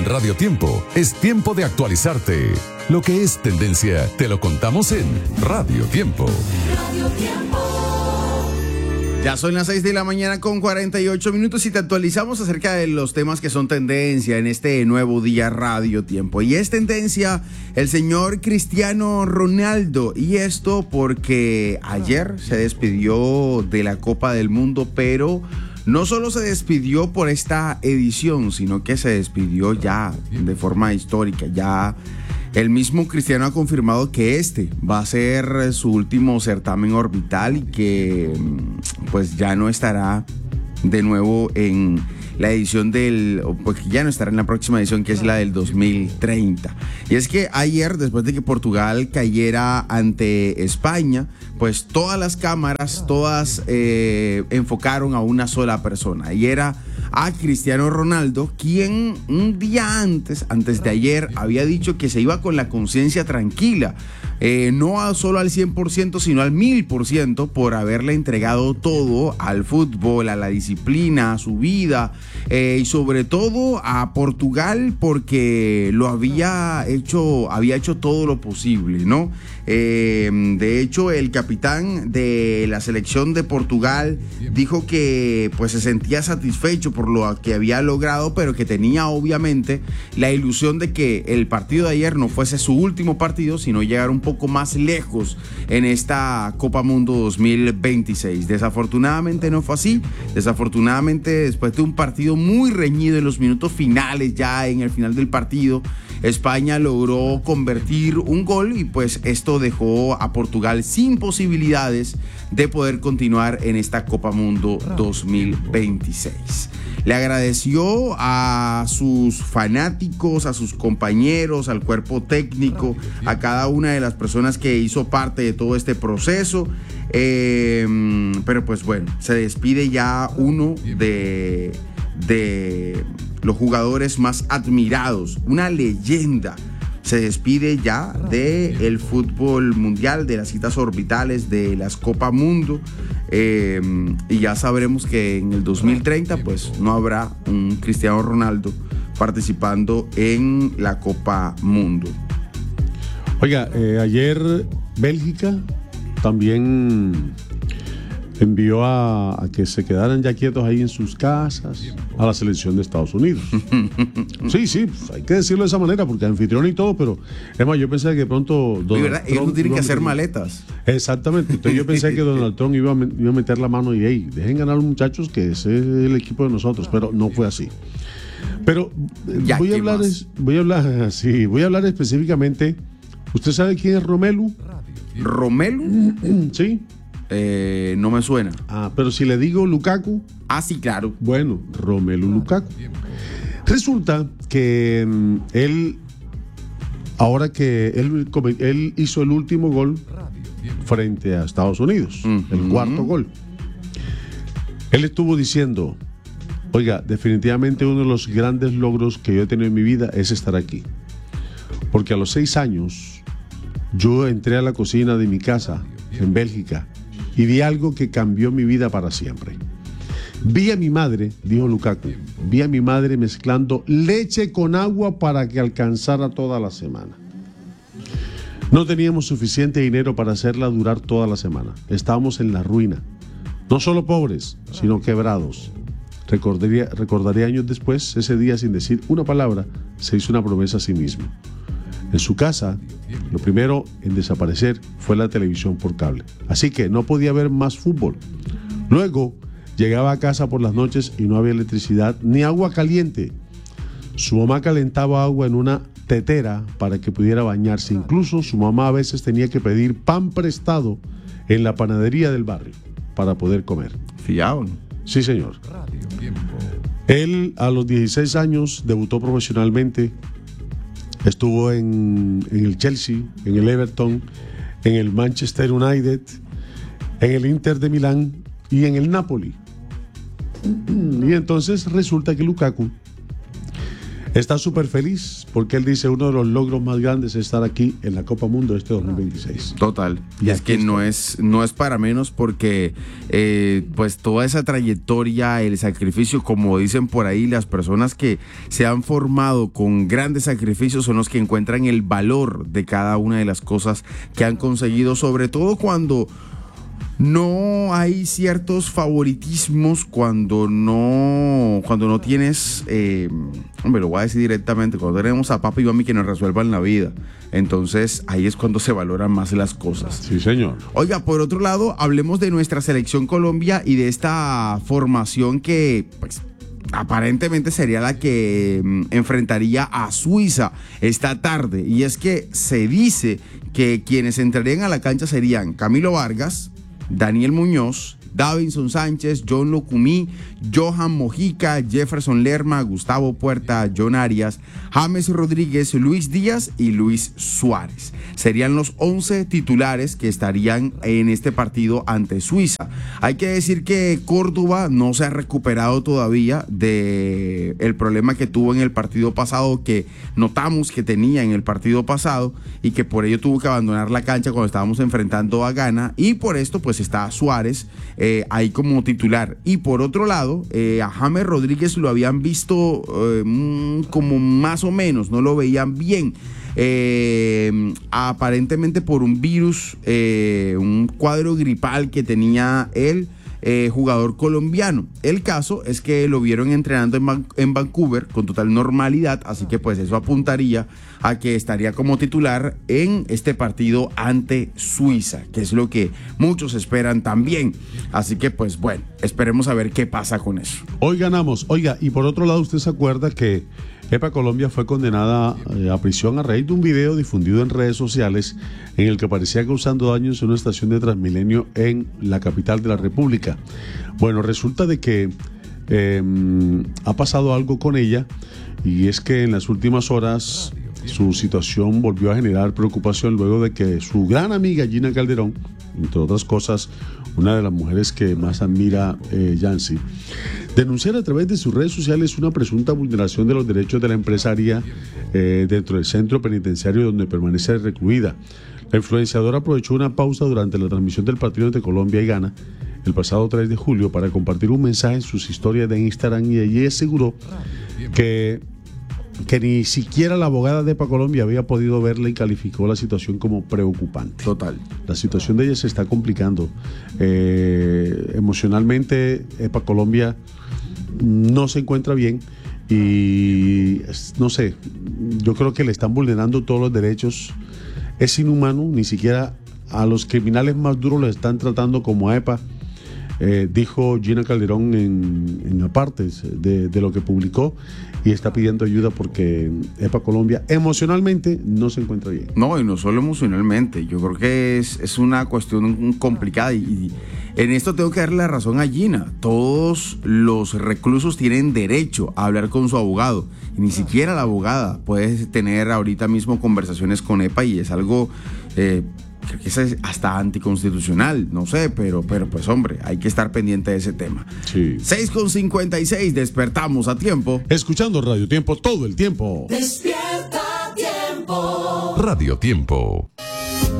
Radio Tiempo, es tiempo de actualizarte. Lo que es tendencia, te lo contamos en Radio Tiempo. Radio Tiempo. Ya son las 6 de la mañana con 48 minutos y te actualizamos acerca de los temas que son tendencia en este nuevo día Radio Tiempo. Y es tendencia el señor Cristiano Ronaldo. Y esto porque ayer se despidió de la Copa del Mundo, pero no solo se despidió por esta edición, sino que se despidió ya de forma histórica. Ya el mismo Cristiano ha confirmado que este va a ser su último certamen orbital y que pues ya no estará de nuevo en la edición pues ya no estará en la próxima edición, que es la del 2030. Y es que ayer, después de que Portugal cayera ante España, pues todas las cámaras, todas enfocaron a una sola persona, y era a Cristiano Ronaldo, quien un día antes de ayer, había dicho que se iba con la conciencia tranquila, no solo al 100%, sino al 1000%, por haberle entregado todo al fútbol, a la disciplina, a su vida, y sobre todo a Portugal, porque había hecho todo lo posible, ¿no? De hecho, el capitán de la selección de Portugal dijo que pues se sentía satisfecho por lo que había logrado, pero que tenía obviamente la ilusión de que el partido de ayer no fuese su último partido, sino llegar un poco más lejos en esta Copa Mundo 2026. Desafortunadamente no fue así. Desafortunadamente, después de un partido muy reñido en los minutos finales, ya en el final del partido, España logró convertir un gol y pues esto dejó a Portugal sin posibilidades de poder continuar en esta Copa Mundo 2026. Le agradeció a sus fanáticos, a sus compañeros, al cuerpo técnico, a cada una de las personas que hizo parte de todo este proceso. Pero pues bueno, se despide ya uno de los jugadores más admirados, una leyenda. Se despide ya del fútbol mundial, de las citas orbitales, de las Copa Mundo, y ya sabremos que en el 2030 pues no habrá un Cristiano Ronaldo participando en la Copa Mundo. Oiga, ayer Bélgica también envió a que se quedaran ya quietos ahí en sus casas a la selección de Estados Unidos. Sí, pues hay que decirlo de esa manera, porque anfitrión y todo, pero es más, yo pensé que de pronto ellos no tienen que hacer maletas. Exactamente, entonces yo pensé que Donald Trump iba a meter la mano y dejen ganar a los muchachos, que ese es el equipo de nosotros, pero no fue así. Pero voy a hablar específicamente. ¿Usted sabe quién es Romelu? ¿Romelu? Sí. No me suena. Pero si le digo Lukaku. Sí, claro. Bueno, Romelu Lukaku. Resulta que él, ahora que él hizo el último gol frente a Estados Unidos, el cuarto gol, él estuvo diciendo: oiga, definitivamente uno de los grandes logros que yo he tenido en mi vida es estar aquí. Porque a los 6 años yo entré a la cocina de mi casa en Bélgica y vi algo que cambió mi vida para siempre. Vi a mi madre, dijo Lukaku, vi a mi madre mezclando leche con agua para que alcanzara toda la semana. No teníamos suficiente dinero para hacerla durar toda la semana. Estábamos en la ruina. No solo pobres, sino quebrados. Recordaría años después, ese día, sin decir una palabra, se hizo una promesa a sí mismo. En su casa, lo primero en desaparecer fue la televisión por cable. Así que no podía ver más fútbol. Luego, llegaba a casa por las noches y no había electricidad ni agua caliente. Su mamá calentaba agua en una tetera para que pudiera bañarse. Incluso su mamá a veces tenía que pedir pan prestado en la panadería del barrio para poder comer. Fiado. Sí, señor. Él, a los 16 años, debutó profesionalmente. Estuvo en el Chelsea, en el Everton, en el Manchester United, en el Inter de Milán y en el Napoli. Y entonces resulta que Lukaku está súper feliz porque él dice uno de los logros más grandes es estar aquí en la Copa Mundo de este 2026. Total. Y es que no es para menos porque pues toda esa trayectoria, el sacrificio, como dicen por ahí, las personas que se han formado con grandes sacrificios son los que encuentran el valor de cada una de las cosas que han conseguido, sobre todo cuando no hay ciertos favoritismos, cuando no tienes, lo voy a decir directamente, cuando tenemos a papá y mami que nos resuelvan la vida. Entonces ahí es cuando se valoran más las cosas. Sí, señor. Oiga, por otro lado, hablemos de nuestra selección Colombia y de esta formación que, pues, aparentemente sería la que enfrentaría a Suiza esta tarde. Y es que se dice que quienes entrarían a la cancha serían Camilo Vargas, Daniel Muñoz, Davinson Sánchez, John Locumí, Johan Mojica, Jefferson Lerma, Gustavo Puerta, John Arias, James Rodríguez, Luis Díaz y Luis Suárez. Serían los 11 titulares que estarían en este partido ante Suiza. Hay que decir que Córdoba no se ha recuperado todavía del problema que tuvo en el partido pasado, que notamos que tenía en el partido pasado y que por ello tuvo que abandonar la cancha cuando estábamos enfrentando a Ghana, y por esto pues está Suárez ahí como titular. Y por otro lado, a James Rodríguez lo habían visto como más o menos, no lo veían bien. Aparentemente por un virus, un cuadro gripal que tenía él, jugador colombiano. El caso es que lo vieron entrenando en Vancouver con total normalidad, así que pues eso apuntaría a que estaría como titular en este partido ante Suiza, que es lo que muchos esperan también. Así que pues bueno, esperemos a ver qué pasa con eso. Hoy ganamos. Oiga, y por otro lado, usted se acuerda que EPA Colombia fue condenada a prisión a raíz de un video difundido en redes sociales en el que parecía causando daños en una estación de Transmilenio en la capital de la República. Bueno, resulta de que ha pasado algo con ella, y es que en las últimas horas su situación volvió a generar preocupación luego de que su gran amiga Gina Calderón, entre otras cosas, una de las mujeres que más admira Yancy, denunciara a través de sus redes sociales una presunta vulneración de los derechos de la empresaria dentro del centro penitenciario donde permanece recluida. La influenciadora aprovechó una pausa durante la transmisión del partido entre Colombia y Ghana el pasado 3 de julio para compartir un mensaje en sus historias de Instagram, y allí aseguró que ni siquiera la abogada de EPA Colombia había podido verla y calificó la situación como preocupante. Total. La situación de ella se está complicando. Emocionalmente, EPA Colombia no se encuentra bien y no sé, yo creo que le están vulnerando todos los derechos. Es inhumano, ni siquiera a los criminales más duros les están tratando como a EPA. Dijo Gina Calderón en apartes de lo que publicó, y está pidiendo ayuda porque EPA Colombia emocionalmente no se encuentra bien. No, y no solo emocionalmente, yo creo que es una cuestión complicada, y en esto tengo que darle la razón a Gina. Todos los reclusos tienen derecho a hablar con su abogado, y ni siquiera la abogada puede tener ahorita mismo conversaciones con EPA, y es algo creo que es hasta anticonstitucional, no sé, pero pues hombre, hay que estar pendiente de ese tema. Sí. 6:56, despertamos a tiempo. Escuchando Radio Tiempo todo el tiempo. Despierta Tiempo. Radio Tiempo.